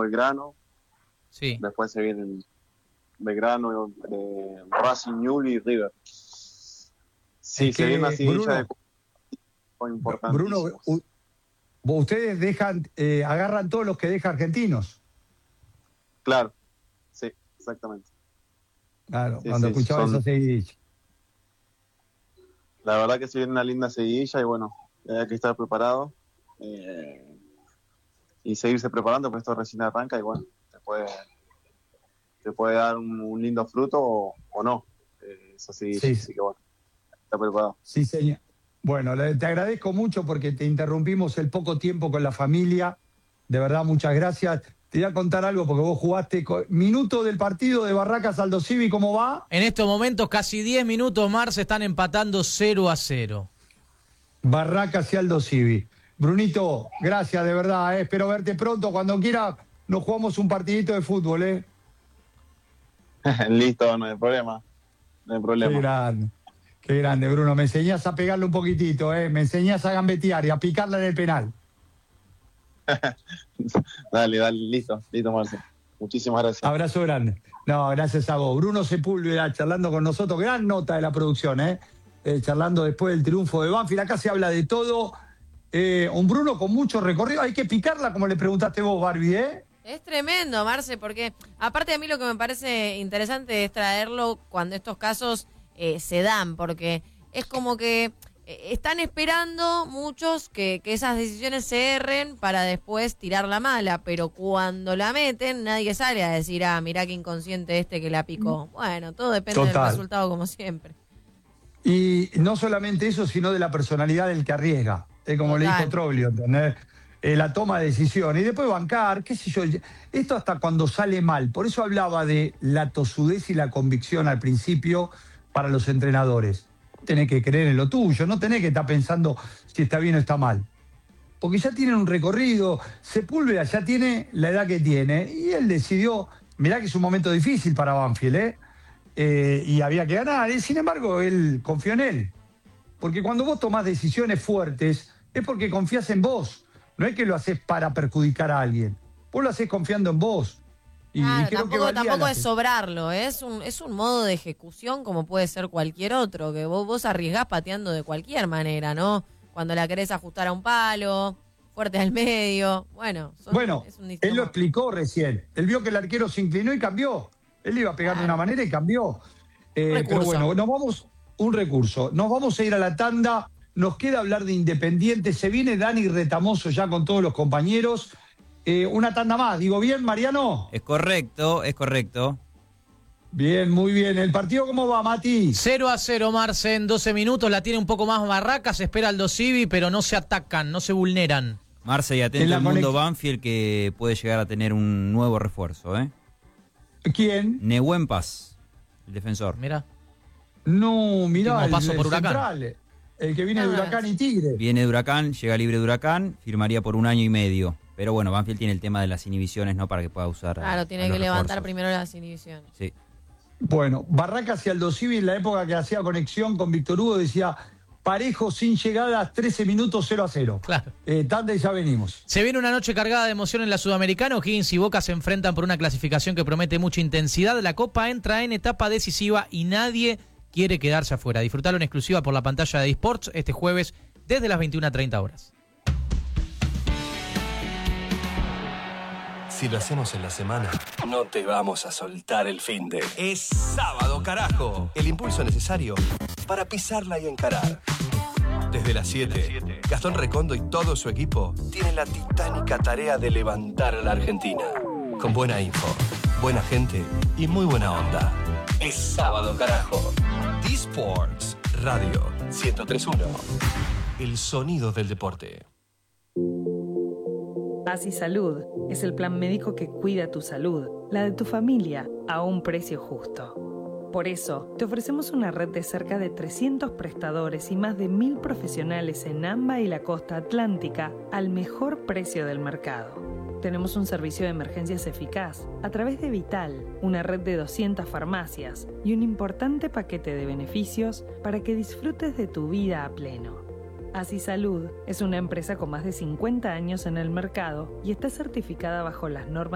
Belgrano. Sí. Después se vienen Belgrano, Racing, Newell's y River. Sí, se viene una seguidilla de importantísimos. Bruno, ustedes agarran todos los que deja Argentinos. Claro, sí, exactamente. Claro, Sí, cuando escuchaba esa seguidilla. La verdad que se viene una linda seguidilla y bueno, hay que estar preparado y seguirse preparando, porque esto recién arranca y bueno, te puede dar un lindo fruto o no, esa seguidilla, Sí. así que bueno, está preparado. Sí, señor. Bueno, te agradezco mucho porque te interrumpimos el poco tiempo con la familia. De verdad, muchas gracias. Te voy a contar algo porque vos jugaste minuto del partido de Barracas Aldo Civi, ¿cómo va? En estos momentos, casi 10 minutos, se están empatando 0-0. Barracas y Aldo Civi. Brunito, gracias de verdad, espero verte pronto. Cuando quiera nos jugamos un partidito de fútbol, ¿eh? Listo, no hay problema. No hay problema. Qué grande, Bruno. Me enseñás a pegarle un poquitito, ¿eh? Me enseñás a gambetear y a picarla en el penal. Dale, listo, Marce. Muchísimas gracias. Abrazo grande. No, gracias a vos. Bruno Sepúlveda charlando con nosotros. Gran nota de la producción, charlando después del triunfo de Banfield. Acá se habla de todo. Un Bruno con mucho recorrido. Hay que picarla, como le preguntaste vos, Barbie, ¿eh? Es tremendo, Marce, porque aparte a mí lo que me parece interesante es traerlo cuando estos casos se dan, porque es como que están esperando muchos que esas decisiones se erren para después tirar la mala, pero cuando la meten nadie sale a decir, mirá qué inconsciente que la picó. Bueno, todo depende del resultado como siempre. Y no solamente eso, sino de la personalidad del que arriesga. Como le dijo Troglio, ¿entendés? La toma de decisión. Y después bancar, qué sé yo. Esto hasta cuando sale mal. Por eso hablaba de la tosudez y la convicción al principio para los entrenadores. Tenés que creer en lo tuyo, no tenés que estar pensando si está bien o está mal. Porque ya tienen un recorrido. Sepúlveda ya tiene la edad que tiene. Y él decidió, mirá que es un momento difícil para Banfield, y había que ganar. Y sin embargo, él confió en él. Porque cuando vos tomás decisiones fuertes, es porque confías en vos. No es que lo haces para perjudicar a alguien. Vos lo haces confiando en vos. Y tampoco es sobrarlo, es un modo de ejecución como puede ser cualquier otro, que vos arriesgás pateando de cualquier manera, ¿no? Cuando la querés ajustar a un palo, fuerte al medio, él lo explicó recién. Él vio que el arquero se inclinó y cambió. Él iba a pegar de una manera y cambió. Pero bueno, un recurso. Nos vamos a ir a la tanda. Nos queda hablar de Independiente. Se viene Dani Retamoso ya con todos los compañeros. Una tanda más. ¿Digo bien, Mariano? Es correcto. Bien, muy bien. ¿El partido cómo va, Mati? 0-0, Marce, en 12 minutos. La tiene un poco más Barracas. Espera Aldo Civi, pero no se atacan, no se vulneran. Marce, y atento al mundo Banfield, que puede llegar a tener un nuevo refuerzo, ¿eh? ¿Quién? Nehuen Paz, el defensor. Mira. No, mirá, el paso por Huracán. Central, el que viene de Huracán y Tigre. Viene de Huracán, llega libre de Huracán, firmaría por 1 año y medio. Pero bueno, Banfield tiene el tema de las inhibiciones, ¿no? Para que pueda usar. Claro, tiene que levantar primero las inhibiciones. Sí. Bueno, Barracas y Aldo Civi, en la época que hacía conexión con Víctor Hugo, decía parejo sin llegadas, 13 minutos 0-0. Claro. Tanda y ya venimos. Se viene una noche cargada de emoción en la Sudamericana. O'Higgins y Boca se enfrentan por una clasificación que promete mucha intensidad. La Copa entra en etapa decisiva y nadie quiere quedarse afuera. Disfrutalo en exclusiva por la pantalla de eSports este jueves desde las 21:30 horas. Si lo hacemos en la semana, no te vamos a soltar el finde. Es sábado, carajo. El impulso necesario para pisarla y encarar. Desde las 7, Gastón Recondo y todo su equipo tienen la titánica tarea de levantar a la Argentina. Con buena info, buena gente y muy buena onda. Es sábado, carajo. eSports Radio 103.1. El sonido del deporte. Así Salud es el plan médico que cuida tu salud, la de tu familia, a un precio justo. Por eso, te ofrecemos una red de cerca de 300 prestadores y más de 1.000 profesionales en AMBA y la costa atlántica al mejor precio del mercado. Tenemos un servicio de emergencias eficaz a través de Vital, una red de 200 farmacias y un importante paquete de beneficios para que disfrutes de tu vida a pleno. Así Salud es una empresa con más de 50 años en el mercado y está certificada bajo las normas